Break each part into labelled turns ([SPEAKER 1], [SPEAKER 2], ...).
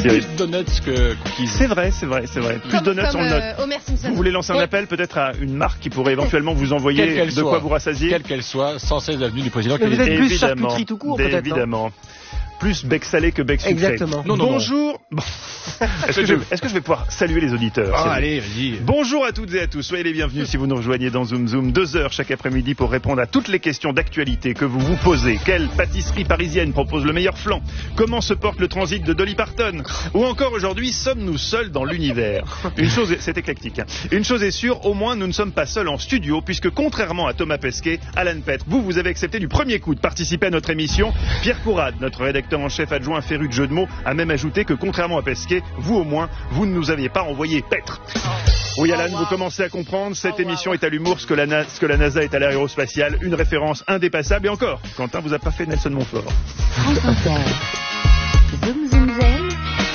[SPEAKER 1] Plus donuts que cookies.
[SPEAKER 2] C'est vrai. Plus donuts, on le note.
[SPEAKER 3] Homer Simpson.
[SPEAKER 2] Vous voulez lancer un appel peut-être à une marque qui pourrait éventuellement vous envoyer de quoi vous rassasier?
[SPEAKER 1] Quelle qu'elle soit, sans cesse l'avenue du président.
[SPEAKER 4] Mais vous êtes plus charcuterie tout court, peut-être.
[SPEAKER 2] Évidemment. Plus bec salé que bec sucré.
[SPEAKER 4] Exactement.
[SPEAKER 2] Bonjour. Est-ce que je vais pouvoir saluer les auditeurs?
[SPEAKER 1] Allez, vas-y.
[SPEAKER 2] Bonjour à toutes et à tous. Soyez les bienvenus si vous nous rejoignez dans Zoom Zoom. 2 heures chaque après-midi pour répondre à toutes les questions d'actualité que vous vous posez. Quelle pâtisserie parisienne propose le meilleur flan? Comment se porte le transit de Dolly Parton? Ou encore aujourd'hui, sommes-nous seuls dans l'univers? C'est éclectique. Une chose est sûre, au moins nous ne sommes pas seuls en studio, puisque contrairement à Thomas Pesquet, Alan Petre, vous avez accepté du premier coup de participer à notre émission. Pierre Courade, notre rédacteur en chef adjoint féru de jeux de mots, a même ajouté que contrairement à Pesquet, vous au moins, vous ne nous aviez pas envoyé Petre. Oui Alan, vous commencez à comprendre, cette émission est à l'humour ce que la NASA est à l'aérospatiale, une référence indépassable. Et encore, Quentin vous a pas fait Nelson Montfort.
[SPEAKER 5] France Inter. Zoom Zoom Zen.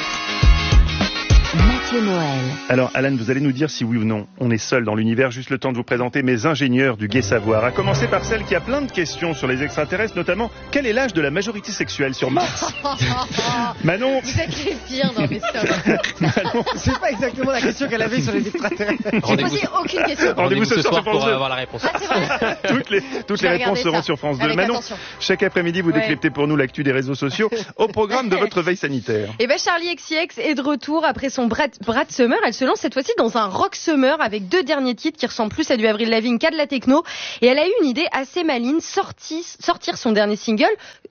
[SPEAKER 5] Mathieu Noël.
[SPEAKER 2] Alors Alan, vous allez nous dire si oui ou non on est seul dans l'univers. Juste le temps de vous présenter mes ingénieurs du Gai Savoir. À commencer par celle qui a plein de questions sur les extraterrestres, notamment quel est l'âge de la majorité sexuelle sur Mars? Manon.
[SPEAKER 3] Vous êtes les pires dans mes
[SPEAKER 2] Manon.
[SPEAKER 4] C'est pas exactement la question qu'elle avait sur les extraterrestres.
[SPEAKER 3] J'ai posé aucune question.
[SPEAKER 2] Rendez-vous ce soir
[SPEAKER 1] pour avoir la réponse.
[SPEAKER 3] Ah, c'est vrai.
[SPEAKER 2] toutes les réponses seront sur France 2.
[SPEAKER 3] Avec
[SPEAKER 2] Manon,
[SPEAKER 3] attention.
[SPEAKER 2] chaque après-midi vous décryptez pour nous l'actu des réseaux sociaux au programme de votre veille sanitaire.
[SPEAKER 3] Et Charlie XCX est de retour après son Brad Summer. Elle se lance cette fois-ci dans un rock summer avec 2 derniers titres qui ressemblent plus à du Avril Lavigne qu'à de la techno. Et elle a eu une idée assez maligne, sortir son dernier single,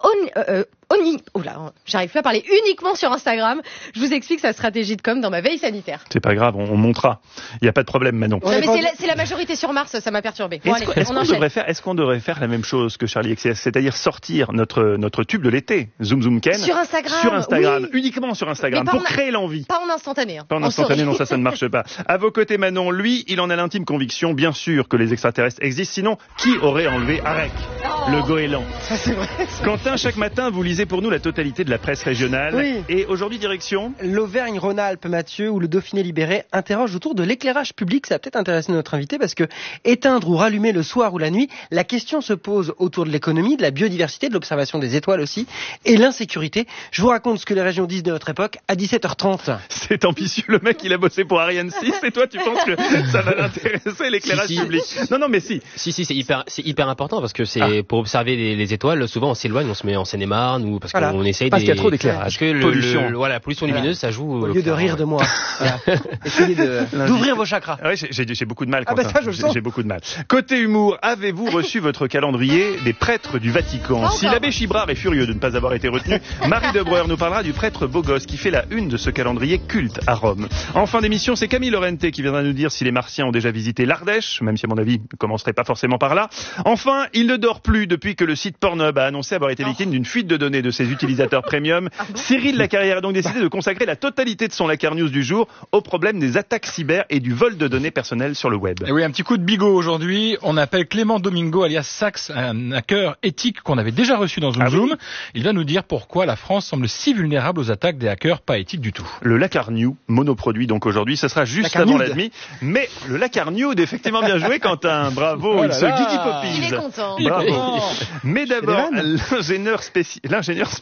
[SPEAKER 3] j'arrive plus à parler, uniquement sur Instagram. Je vous explique sa stratégie de com dans ma veille sanitaire.
[SPEAKER 2] C'est pas grave, on montera. Il n'y a pas de problème, Manon.
[SPEAKER 3] Non, mais c'est la majorité sur Mars, ça m'a perturbé. Bon,
[SPEAKER 2] Est-ce qu'on devrait faire la même chose que Charlie XCX, c'est-à-dire sortir notre tube de l'été, Zoom Zoom Ken,
[SPEAKER 3] sur Instagram,
[SPEAKER 2] oui. Uniquement sur Instagram,
[SPEAKER 3] pour
[SPEAKER 2] créer l'envie.
[SPEAKER 3] Pas en instantané.
[SPEAKER 2] Pas en instantané, non, ça ne marche pas. À vos côtés, Manon, lui, il en a l'intime conviction, bien sûr, que les extraterrestres existent. Sinon, qui aurait enlevé Arek, le goéland?
[SPEAKER 4] Ça, c'est vrai.
[SPEAKER 2] Quentin, chaque matin, vous lisez pour nous la totalité de la presse régionale.
[SPEAKER 4] Oui.
[SPEAKER 2] Et aujourd'hui, direction
[SPEAKER 4] l'Auvergne-Rhône-Alpes, Mathieu, où le Dauphiné libéré interroge autour de l'éclairage public. Ça va peut-être intéresser notre invité parce que éteindre ou rallumer le soir ou la nuit, la question se pose autour de l'économie, de la biodiversité, de l'observation des étoiles aussi, et l'insécurité. Je vous raconte ce que les régions disent de notre époque à 17h30.
[SPEAKER 2] C'est ambitieux, le mec, il a bossé pour Ariane 6 et toi, tu penses que ça va l'intéresser, l'éclairage public? Non, mais si.
[SPEAKER 6] Si, c'est hyper important parce que c'est pour observer les étoiles. Souvent, on s'éloigne, on se met en Seine-et-Marne ou parce qu'on essaye
[SPEAKER 2] parce qu'il y a trop d'éclairage.
[SPEAKER 6] Parce que la pollution lumineuse, ça joue.
[SPEAKER 4] Au lieu de rire de moi, essayez d'ouvrir vos chakras.
[SPEAKER 2] Oui, j'ai beaucoup de mal. Quentin.
[SPEAKER 4] Ça, je le sens.
[SPEAKER 2] J'ai beaucoup de mal. Côté humour, avez-vous reçu votre calendrier des prêtres du Vatican? Si l'abbé Chibrard est furieux de ne pas avoir été retenu, Marie Debreur nous parlera du prêtre beau gosse qui fait la une de ce calendrier culte à Rome. En fin d'émission, c'est Camille Lorente qui viendra nous dire si les Martiens ont déjà visité l'Ardèche, même si à mon avis, ne commencerait pas forcément par là. Enfin, il ne dort plus depuis que le site Pornhub a annoncé avoir été victime d'une fuite de données de ses utilisateurs premium. Cyril Lacarrière a donc décidé de consacrer la totalité de son Lacar News du jour au problème des attaques cyber et du vol de données personnelles sur le web.
[SPEAKER 1] Et oui, un petit coup de bigot aujourd'hui. On appelle Clément Domingo alias Sax, un hacker éthique qu'on avait déjà reçu dans Zoom Zoom. Il va nous dire pourquoi la France semble si vulnérable aux attaques des hackers pas éthiques du tout.
[SPEAKER 2] Le Lacar New, monoproduit donc aujourd'hui, ce sera juste avant la demi. Mais le Lacar New, effectivement bien joué Quentin, bravo, il se Guigui Poppies.
[SPEAKER 3] Il est content.
[SPEAKER 2] Bravo. Mais d'abord, l'ingénieur spécial.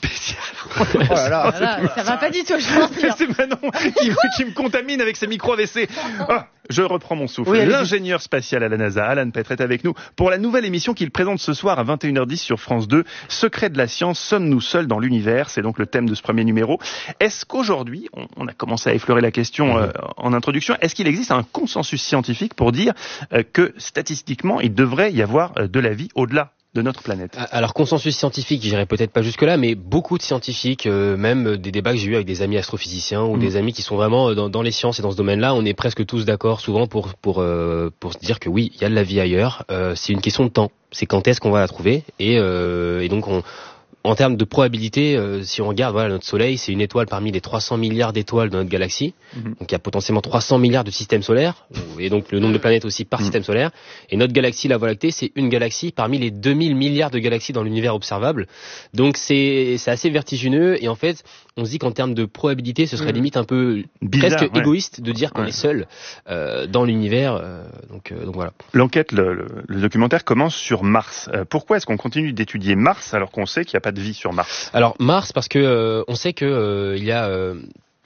[SPEAKER 4] Oh là là.
[SPEAKER 3] Ça va pas du tout, je pense.
[SPEAKER 2] C'est Manon qui me contamine avec ses micros AVC. Je reprends mon souffle.
[SPEAKER 4] Oui,
[SPEAKER 2] l'ingénieur spatial à la NASA, Alan Petre, est avec nous pour la nouvelle émission qu'il présente ce soir à 21h10 sur France 2. Secret de la science, sommes-nous seuls dans l'univers? C'est donc le thème de ce premier numéro. Est-ce qu'aujourd'hui, on a commencé à effleurer la question en introduction, est-ce qu'il existe un consensus scientifique pour dire que statistiquement, il devrait y avoir de la vie au-delà de notre planète?
[SPEAKER 6] Alors, consensus scientifique, j'irai peut-être pas jusque-là, mais beaucoup de scientifiques, même des débats que j'ai eu avec des amis astrophysiciens ou des amis qui sont vraiment dans les sciences et dans ce domaine-là, on est presque tous d'accord souvent pour se dire que oui, il y a de la vie ailleurs. C'est une question de temps. C'est quand est-ce qu'on va la trouver et donc en termes de probabilité, si on regarde, notre Soleil, c'est une étoile parmi les 300 milliards d'étoiles de notre galaxie. Donc il y a potentiellement 300 milliards de systèmes solaires, et donc le nombre de planètes aussi par système solaire. Et notre galaxie, la Voie lactée, c'est une galaxie parmi les 2000 milliards de galaxies dans l'univers observable. Donc c'est assez vertigineux, et en fait, on se dit qu'en termes de probabilité, ce serait limite un peu
[SPEAKER 2] bizarre,
[SPEAKER 6] presque égoïste de dire qu'on est seul dans l'univers. Donc voilà.
[SPEAKER 2] L'enquête, le documentaire commence sur Mars. Pourquoi est-ce qu'on continue d'étudier Mars alors qu'on sait qu'il n'y a pas de vie sur Mars?
[SPEAKER 6] Alors Mars, parce que on sait que il y a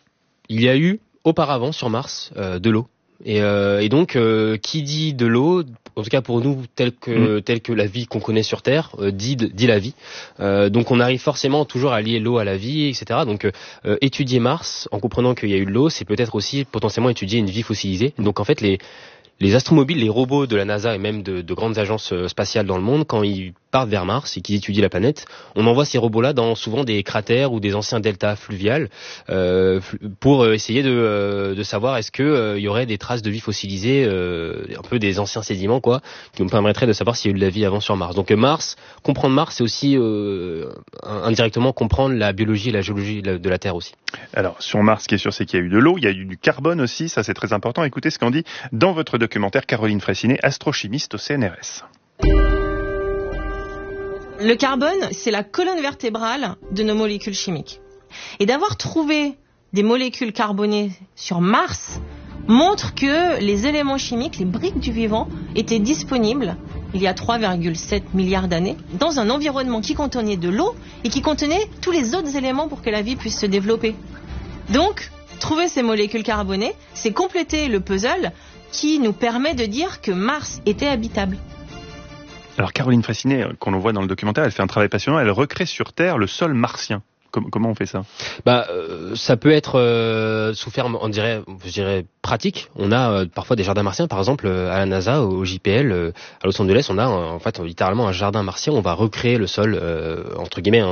[SPEAKER 6] Il y a eu auparavant sur Mars de l'eau. Et donc, qui dit de l'eau, en tout cas pour nous, tel que la vie qu'on connaît sur Terre, dit la vie. Donc on arrive forcément toujours à lier l'eau à la vie, etc. Donc étudier Mars, en comprenant qu'il y a eu de l'eau, c'est peut-être aussi potentiellement étudier une vie fossilisée. Donc en fait, les astromobiles, les robots de la NASA et même de grandes agences spatiales dans le monde, quand ils partent vers Mars et qu'ils étudient la planète, on envoie ces robots-là dans souvent des cratères ou des anciens deltas fluviales pour essayer de savoir est-ce que il y aurait des traces de vie fossilisée, un peu des anciens sédiments quoi, qui nous permettraient de savoir s'il y a eu de la vie avant sur Mars. Donc comprendre Mars, c'est aussi indirectement comprendre la biologie et la géologie de la Terre aussi.
[SPEAKER 2] Alors sur Mars, ce qui est sûr, c'est qu'il y a eu de l'eau, il y a eu du carbone aussi, ça c'est très important. Écoutez ce qu'en dit dans votre documentaire Caroline Fraissinet, astrochimiste au CNRS.
[SPEAKER 7] Le carbone, c'est la colonne vertébrale de nos molécules chimiques. Et d'avoir trouvé des molécules carbonées sur Mars montre que les éléments chimiques, les briques du vivant, étaient disponibles il y a 3,7 milliards d'années dans un environnement qui contenait de l'eau et qui contenait tous les autres éléments pour que la vie puisse se développer. Donc, trouver ces molécules carbonées, c'est compléter le puzzle qui nous permet de dire que Mars était habitable.
[SPEAKER 2] Alors Caroline Fraissinet, qu'on le voit dans le documentaire, elle fait un travail passionnant, elle recrée sur Terre le sol martien. Comment on fait ça ?
[SPEAKER 6] Ça peut être sous forme, je dirais pratique. On a parfois des jardins martiens, par exemple à la NASA, au JPL, à Los Angeles, on a en fait littéralement un jardin martien. On va recréer le sol entre guillemets